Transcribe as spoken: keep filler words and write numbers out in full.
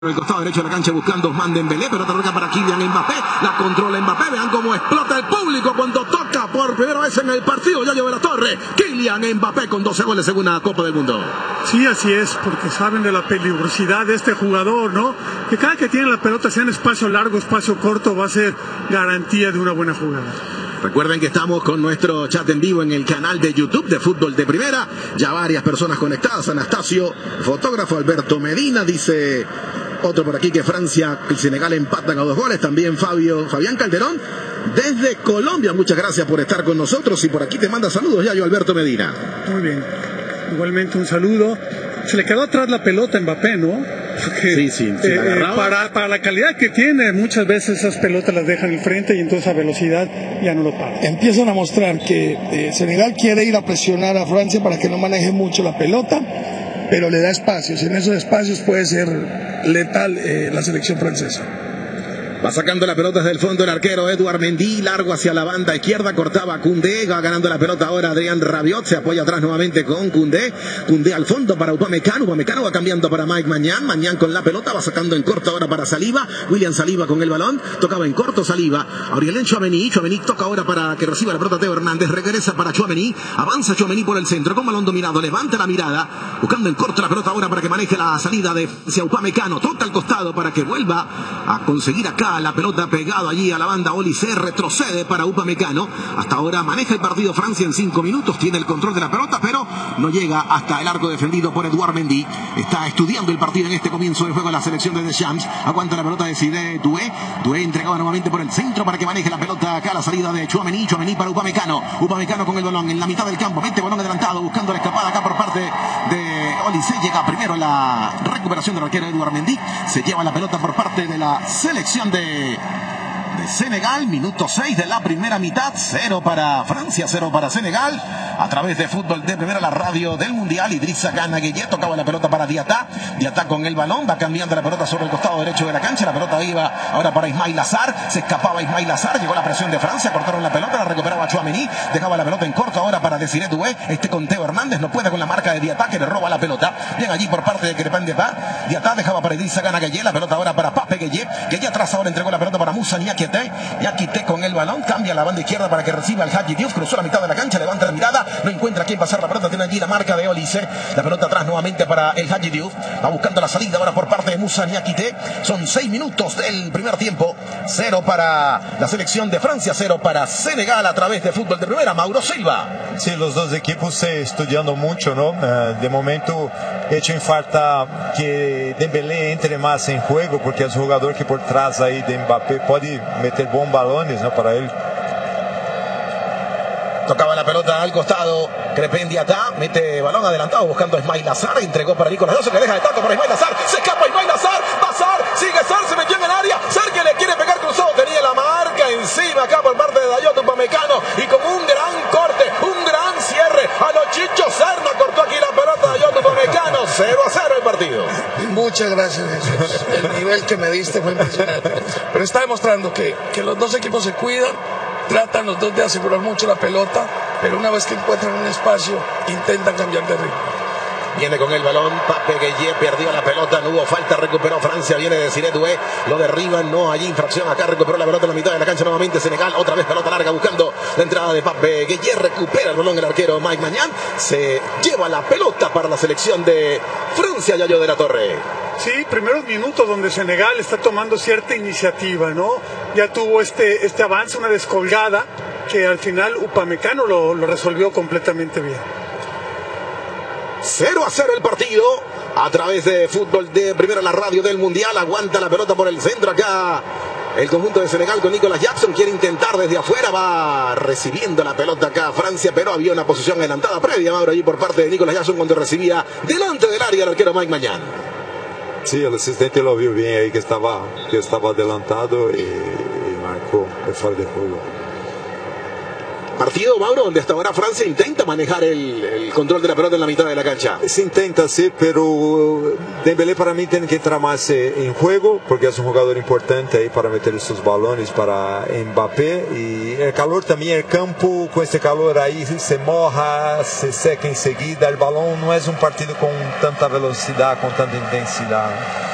Por el costado derecho de la cancha buscando Ousmane Dembélé, pero otra larga para Kylian Mbappé, la controla Mbappé, vean cómo explota el público cuando toca por primera vez en el partido Yayo de la Torre, Kylian Mbappé con doce goles en una Copa del Mundo. Sí, así es, porque saben de la peligrosidad de este jugador, ¿no? Que cada que tiene la pelota, sea en espacio largo, espacio corto, va a ser garantía de una buena jugada. Recuerden que estamos con nuestro chat en vivo en el canal de YouTube de Fútbol de Primera. Ya varias personas conectadas. Anastasio, fotógrafo. Alberto Medina dice, otro por aquí, que Francia y Senegal empatan a dos goles. También Fabio, Fabián Calderón desde Colombia. Muchas gracias por estar con nosotros. Y por aquí te manda saludos, Yayo, Alberto Medina. Muy bien. Igualmente un saludo. Se le quedó atrás la pelota a Mbappé, ¿no? Porque, sí, sí, sí, eh, para, para la calidad que tiene, muchas veces esas pelotas las dejan al frente y entonces a velocidad ya no lo para. Empiezan a mostrar que eh, Senegal quiere ir a presionar a Francia para que no maneje mucho la pelota, pero le da espacios. En esos espacios puede ser letal eh, la selección francesa. Va sacando la pelota desde el fondo el arquero Edouard Mendy, largo hacia la banda izquierda, cortaba Koundé, va ganando la pelota ahora Adrien Rabiot, se apoya atrás nuevamente con Koundé, Koundé al fondo para Upamecano, Upamecano va cambiando para Mike Maignan, Maignan con la pelota, va sacando en corto ahora para Saliba, William Saliba con el balón, tocaba en corto Saliba, Aurelien Tchouaméni, Tchouaméni toca ahora para que reciba la pelota Theo Hernández, regresa para Tchouaméni, avanza Tchouaméni por el centro, con balón dominado, levanta la mirada, buscando en corto la pelota ahora para que maneje la salida de hacia Upamecano, toca al costado para que vuelva a conseguir acá la pelota pegado allí a la banda. Olise retrocede para Upamecano. Hasta ahora maneja el partido Francia en cinco minutos. Tiene el control de la pelota, pero no llega hasta el arco defendido por Edouard Mendy. Está estudiando el partido en este comienzo de juego de la selección de Deschamps. Aguanta la pelota de Sidé Doué. Doué entregaba nuevamente por el centro para que maneje la pelota acá a la salida de Tchouaméni. Tchouaméni para Upamecano. Upamecano con el balón en la mitad del campo. Mete balón adelantado buscando la escapada acá por parte de Olise. Llega primero la recuperación del arquero Edouard Mendy. Se lleva la pelota por parte de la selección de... de Senegal, minuto seis de la primera mitad, cero para Francia, cero para Senegal, a través de Fútbol de Primera, la radio del Mundial. Idrissa Gana Gueye tocaba la pelota para Diatá, Diatá con el balón, va cambiando la pelota sobre el costado derecho de la cancha, la pelota iba ahora para Ismail Azar, se escapaba Ismail Azar, llegó la presión de Francia, cortaron la pelota, la recuperaba Tchouaméni, dejaba la pelota en corto ahora para Desiré Doué, este con Theo Hernández, no puede con la marca de Diatá que le roba la pelota, bien allí por parte de Crépin Diatá, Diatá dejaba para Idrissa Gana Gueye, la pelota ahora para Pape Gueye, Gueye atrás ahora entregó la pelota para Moussa Niakhaté, Niakhaté con el balón, cambia la banda izquierda para que reciba el Hadji Diouf, cruzó la mitad de la cancha, levanta la mirada, no encuentra quién pasar la pelota, tiene allí la marca de Olise, la pelota atrás nuevamente para el Hadji Diouf, va buscando la salida ahora por parte de Moussa Niakhaté, son seis minutos del primer tiempo, cero para la selección de Francia, cero para Senegal a través de Fútbol de Primera. Mauro Silva. Sí, los dos equipos se estudiando mucho, ¿no? De momento, hecho en falta que Dembélé entre más en juego, porque es un jugador que por trás ahí de Mbappé puede meter bons balones, ¿no? Para él. Tocaba la pelota al costado, Crépin Diatá, mete balón adelantado buscando a Ismail Azar, entregó para Nicolás Jackson, que deja de taco para Ismail Azar, se escapa Ismail Azar, va Azar, sigue Azar, se metió en el área, Azar que le quiere pegar cruzado, tenía la marca encima acá por parte de Dayot Upamecano, y con un gran corte, un gran cierre, a los Chicho Serna cortó aquí la pelota de Dayot Upamecano, cero a cero el partido. Muchas gracias, Jesús. El nivel que me diste fue impresionante. Pero está demostrando que, que los dos equipos se cuidan, tratan los dos de asegurar mucho la pelota, pero una vez que encuentran un espacio, intentan cambiar de ritmo. Viene con el balón, Pape Gueye perdió la pelota, no hubo falta, recuperó Francia, viene de Desiré Doué, lo derriban, no hay infracción, acá recuperó la pelota en la mitad de la cancha nuevamente Senegal, otra vez pelota larga buscando la entrada de Pape Gueye, recupera el balón el arquero Mike Maignan, se lleva la pelota para la selección de Francia, Yayo de la Torre. Sí, primeros minutos donde Senegal está tomando cierta iniciativa, ¿no? Ya tuvo este, este avance, una descolgada, que al final Upamecano lo, lo resolvió completamente bien. cero a cero el partido a través de Fútbol de Primera, la radio del Mundial. Aguanta la pelota por el centro acá el conjunto de Senegal con Nicolás Jackson, quiere intentar desde afuera, va recibiendo la pelota acá Francia, pero había una posición adelantada previa, Mauro, allí por parte de Nicolás Jackson cuando recibía delante del área el arquero Mike Maignan. Sí, el asistente lo vio bien ahí que estaba, que estaba adelantado y, y marcó el fuera de juego. Partido, Mauro, donde hasta ahora Francia intenta manejar el, el control de la pelota en la mitad de la cancha. Se intenta, sí, pero Dembélé para mí tiene que entrar más en juego, porque es un jugador importante ahí para meter sus balones para Mbappé. Y el calor también, el campo con este calor ahí se moja, se seca enseguida. El balón no es un partido con tanta velocidad, con tanta intensidad.